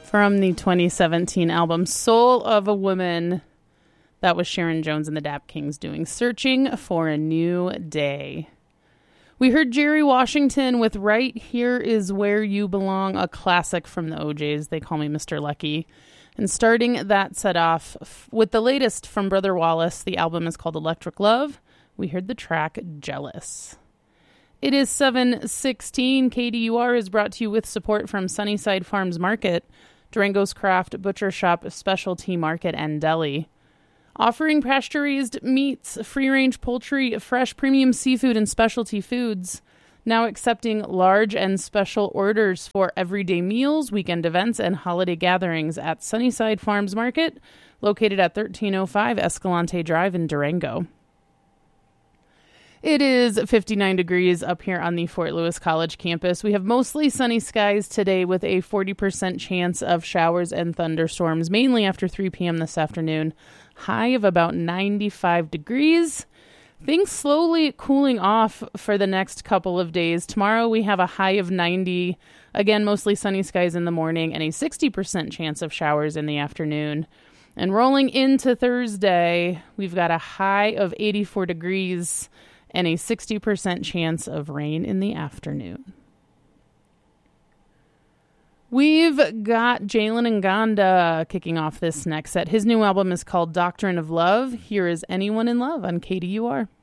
From the 2017 album Soul of a Woman, that was Sharon Jones and the Dap Kings doing Searching for a New Day. We heard Jerry Washington with Right Here Is Where You Belong, a classic from the OJs. They Call Me Mr. Lucky. And starting that set off with the latest from Brother Wallace, the album is called Electric Love. We heard the track Jealous. It is 7:16. KDUR is brought to you with support from Sunnyside Farms Market, Durango's Craft Butcher Shop, Specialty Market, and Deli. Offering pasture-raised meats, free-range poultry, fresh premium seafood, and specialty foods. Now accepting large and special orders for everyday meals, weekend events, and holiday gatherings at Sunnyside Farms Market, located at 1305 Escalante Drive in Durango. It is 59 degrees up here on the Fort Lewis College campus. We have mostly sunny skies today with a 40% chance of showers and thunderstorms, mainly after 3 p.m. this afternoon. High of about 95 degrees. Things slowly cooling off for the next couple of days. Tomorrow we have a high of 90. Again, mostly sunny skies in the morning and a 60% chance of showers in the afternoon. And rolling into Thursday, we've got a high of 84 degrees and a 60% chance of rain in the afternoon. We've got Jalen Nganda kicking off this next set. His new album is called Doctrine of Love. Here is Anyone in Love on KDUR.